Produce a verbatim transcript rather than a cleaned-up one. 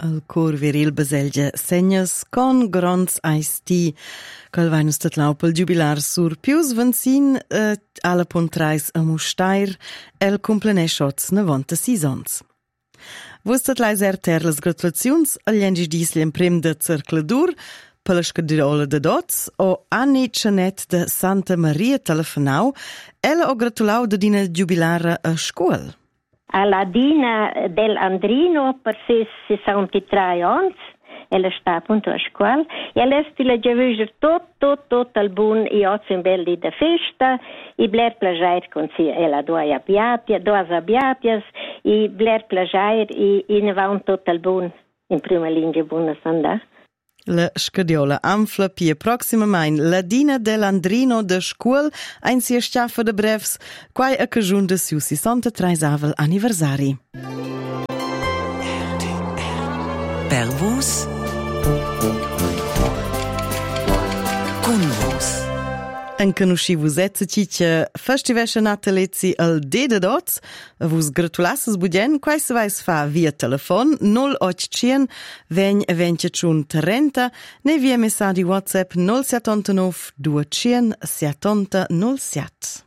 al cor viril Baselgia segnas con gronds aisti quel vainus tatlau pel jubilar sur pius vanzin eh, alla pontrais a Mustair el compleneschots novanta-sis ans. Vus tatlais er ter las gratulaziuns al gengis dis l'emprem de Cercladur per la scadiola de dots o Anni Cianet de Santa Maria telefonau ella o gratulau de dina jubilara a scuol. Alla Dina del Andrino per ses sessantatré ans, ella sta appunto a scuola, e ella stile già visto tot, tot, tot al bun, e oggi un bel di festa, e bler plagiare con si, ella due abbiatia, due abbiatias, e bler plagiare, e, e ne va un tot al bun, in prima linea buona sanda. La scadiola anfla pia proxima main la Dina dell'Andrino de scuol ein sia sciaffa de brevs, quai a cajun de siu sessantatré-avel anniversari. Per vos, con vos. Anche nu schi vus etza ciccia festivescha natalezi al D de dots, vus gratulasses budien, quai se vais fa via telefon null ottocento vegn ventitun trenta, ne via messadi WhatsApp null settantanove duecento settanta null sette.